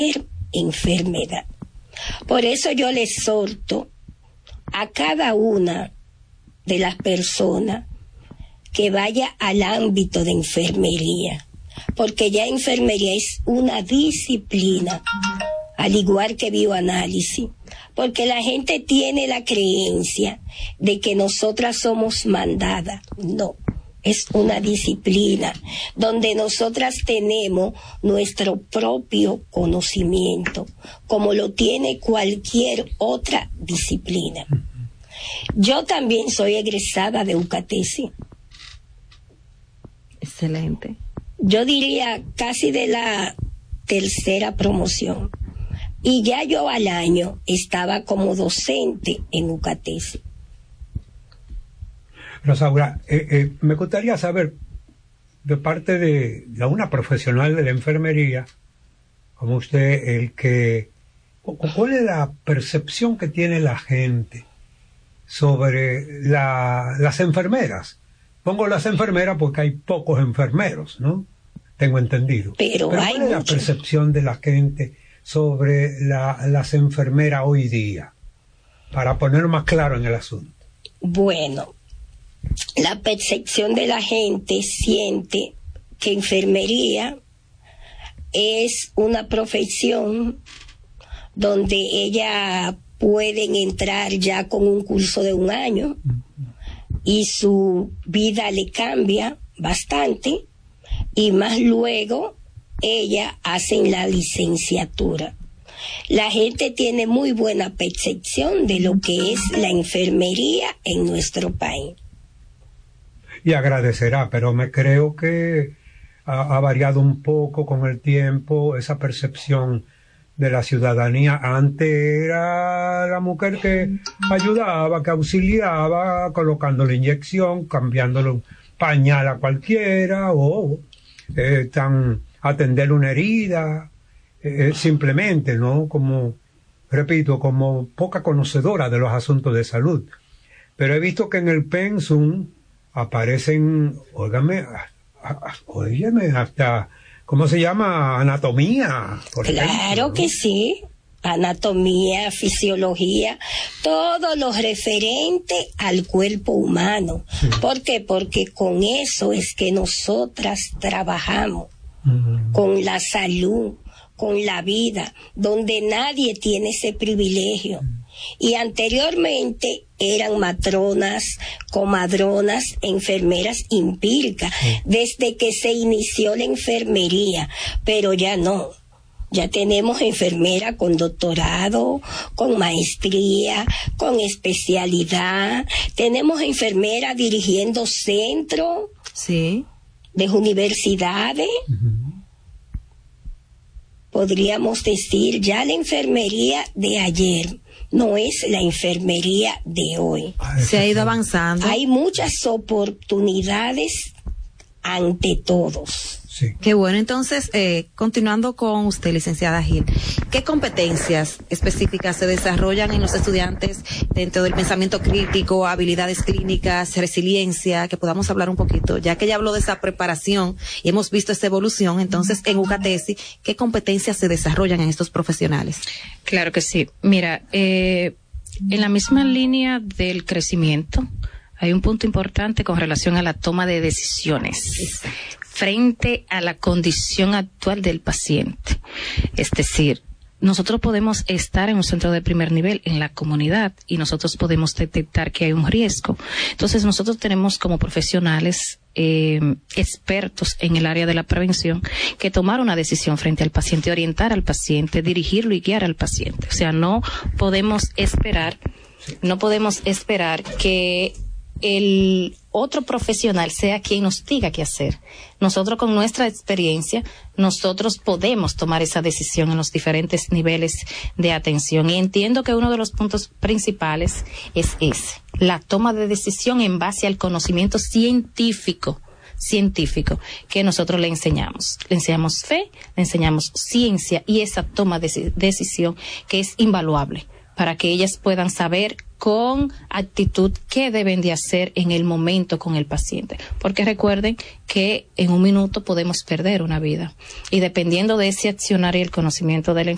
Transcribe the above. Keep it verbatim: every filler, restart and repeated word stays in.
enfermedad. Por eso yo le exhorto a cada una de las personas que vaya al ámbito de enfermería, porque ya enfermería es una disciplina, al igual que bioanálisis, porque la gente tiene la creencia de que nosotras somos mandadas. No, es una disciplina donde nosotras tenemos nuestro propio conocimiento, como lo tiene cualquier otra disciplina. Yo también soy egresada de UCATESI. Excelente. Yo diría casi de la tercera promoción. Y ya yo al año estaba como docente en UCATESI. Rosaura, eh, eh, me gustaría saber, de parte de, de una profesional de la enfermería, como usted, el que, ¿cuál es la percepción que tiene la gente sobre la, las enfermeras? Pongo las enfermeras porque hay pocos enfermeros, ¿no? Tengo entendido. Pero, Pero hay ¿cuál es la mucho. percepción de la gente sobre la, las enfermeras hoy día? Para poner más claro en el asunto. Bueno, la percepción de la gente siente que enfermería es una profesión donde ellas pueden entrar ya con un curso de un año y su vida le cambia bastante, y más luego ellas hacen la licenciatura. La gente tiene muy buena percepción de lo que es la enfermería en nuestro país. Y agradecerá, pero me creo que ha, ha variado un poco con el tiempo esa percepción de la ciudadanía. Antes era la mujer que ayudaba, que auxiliaba, colocando la inyección, cambiándole un pañal a cualquiera, o eh, tan, atender una herida, eh, simplemente, ¿no? Como, repito, como poca conocedora de los asuntos de salud. Pero he visto que en el pensum aparecen, óigame, óigame, hasta, ¿cómo se llama? Anatomía. Por Claro ejemplo, ¿no? que sí. Anatomía, fisiología, todo lo referente al cuerpo humano. Sí. ¿Por qué? Porque con eso es que nosotras trabajamos, uh-huh. con la salud, con la vida, donde nadie tiene ese privilegio. Uh-huh. Y anteriormente eran matronas, comadronas, enfermeras empíricas, uh-huh. desde que se inició la enfermería, pero ya no. Ya tenemos enfermera con doctorado, con maestría, con especialidad. Tenemos enfermera dirigiendo centros sí. de universidades. Uh-huh. Podríamos decir, ya la enfermería de ayer no es la enfermería de hoy. Se ha ido avanzando. Hay muchas oportunidades ante todos. Sí. Qué bueno. Entonces, eh, continuando con usted, licenciada Gil, ¿qué competencias específicas se desarrollan en los estudiantes dentro del pensamiento crítico, habilidades clínicas, resiliencia? Que podamos hablar un poquito, ya que ya habló de esa preparación y hemos visto esa evolución. Entonces, en UCATESI, ¿qué competencias se desarrollan en estos profesionales? Claro que sí. Mira, eh, en la misma línea del crecimiento, hay un punto importante con relación a la toma de decisiones. Exacto. Frente a la condición actual del paciente. Es decir, nosotros podemos estar en un centro de primer nivel en la comunidad y nosotros podemos detectar que hay un riesgo. Entonces nosotros tenemos como profesionales eh, expertos en el área de la prevención que tomar una decisión frente al paciente, orientar al paciente, dirigirlo y guiar al paciente. O sea, no podemos esperar, no podemos esperar que el otro profesional sea quien nos diga qué hacer. Nosotros con nuestra experiencia, nosotros podemos tomar esa decisión en los diferentes niveles de atención. Y entiendo que uno de los puntos principales es ese, la toma de decisión en base al conocimiento científico, científico que nosotros le enseñamos. Le enseñamos fe, le enseñamos ciencia y esa toma de decisión que es invaluable para que ellas puedan saber con actitud qué deben de hacer en el momento con el paciente. Porque recuerden que en un minuto podemos perder una vida. Y dependiendo de ese accionar y el conocimiento de la